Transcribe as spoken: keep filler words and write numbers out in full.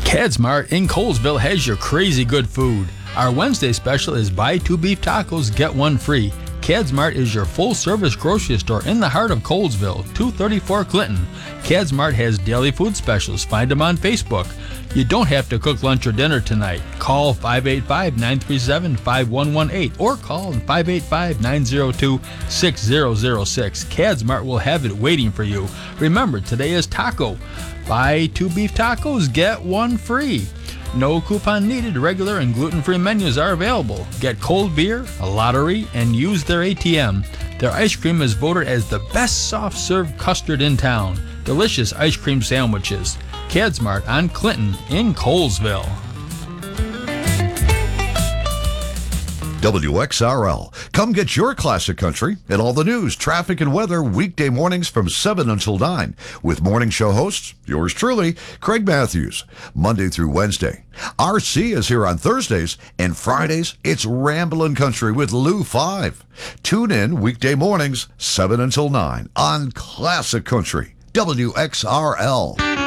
Cadsmart in Colesville has your crazy good food. Our Wednesday special is buy two beef tacos, get one free. Cadsmart is your full-service grocery store in the heart of Colesville, two thirty-four Clinton. Cadsmart has daily food specials. Find them on Facebook. You don't have to cook lunch or dinner tonight. Call five eight five, nine three seven, five one one eight or call five eight five, nine zero two, six zero zero six. Cadsmart will have it waiting for you. Remember, today is taco. Buy two beef tacos, get one free. No coupon needed. Regular and gluten-free menus are available. Get cold beer, a lottery, and use their A T M. Their ice cream is voted as the best soft-serve custard in town. Delicious ice cream sandwiches. Cadsmart on Clinton in Colesville. W X R L. Come get your classic country and all the news, traffic, and weather weekday mornings from seven until nine with morning show hosts, yours truly, Craig Matthews, Monday through Wednesday. R C is here on Thursdays, and Fridays, it's Ramblin' Country with Lou five. Tune in weekday mornings, seven until nine on Classic Country, W X R L.